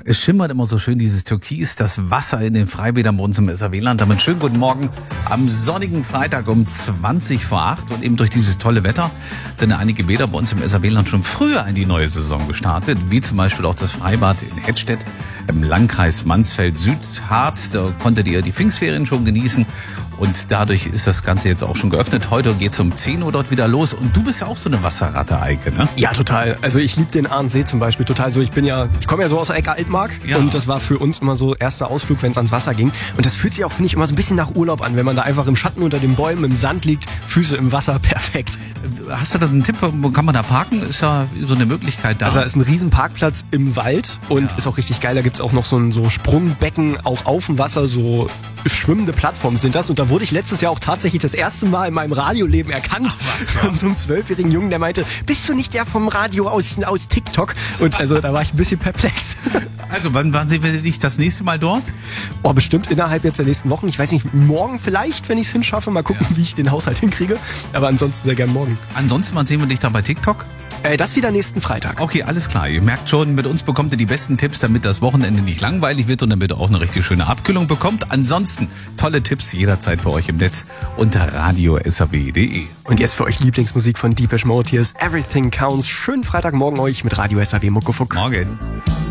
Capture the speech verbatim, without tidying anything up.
Es schimmert immer so schön dieses Türkis, das Wasser in den Freibädern bei uns im S R W-Land. Damit schönen guten Morgen am sonnigen Freitag um zwanzig vor acht. Und eben durch dieses tolle Wetter sind ja einige Bäder bei uns im S R W-Land schon früher in die neue Saison gestartet. Wie zum Beispiel auch das Freibad in Hettstedt im Landkreis Mansfeld-Südharz. Da konntet ihr die Pfingstferien schon genießen. Und dadurch ist das Ganze jetzt auch schon geöffnet. Heute geht's um zehn Uhr dort wieder los. Und du bist ja auch so eine Wasserratte, Eike, ne? Ja, total. Also ich liebe den Ahrensee zum Beispiel total so. Ich bin ja, ich komme ja so aus der Ecke Altmark. Ja. Und das war für uns immer so erster Ausflug, wenn es ans Wasser ging. Und das fühlt sich auch, finde ich, immer so ein bisschen nach Urlaub an, wenn man da einfach im Schatten unter den Bäumen im Sand liegt, Füße im Wasser, perfekt. Hast du da einen Tipp? Wo kann man da parken? Ist ja so eine Möglichkeit da. Also da ist ein riesen Parkplatz im Wald und Ja. ist auch richtig geil. Da gibt's auch noch so ein so Sprungbecken, auch auf dem Wasser, so schwimmende Plattformen sind das. Und da wurde ich letztes Jahr auch tatsächlich das erste Mal in meinem Radioleben erkannt von so einem zwölfjährigen Jungen, der meinte, bist du nicht der vom Radio aus, aus TikTok? Und also da war ich ein bisschen perplex. Also wann, wann sehen wir dich das nächste Mal dort? Oh, bestimmt innerhalb jetzt der nächsten Wochen. Ich weiß nicht, morgen vielleicht, wenn ich es hinschaffe. Mal gucken, Ja. wie ich den Haushalt hinkriege. Aber ansonsten sehr gern morgen. Ansonsten, wann sehen wir dich da bei TikTok? Äh, das wieder nächsten Freitag. Okay, alles klar. Ihr merkt schon, mit uns bekommt ihr die besten Tipps, damit das Wochenende nicht langweilig wird und damit ihr auch eine richtig schöne Abkühlung bekommt. Ansonsten tolle Tipps jederzeit für euch im Netz unter radio s r w punkt d e. Und jetzt für euch Lieblingsmusik von Depeche Mode. Hier ist Everything Counts. Schönen Freitagmorgen euch mit Radio S R W Muckefuck. Morgen.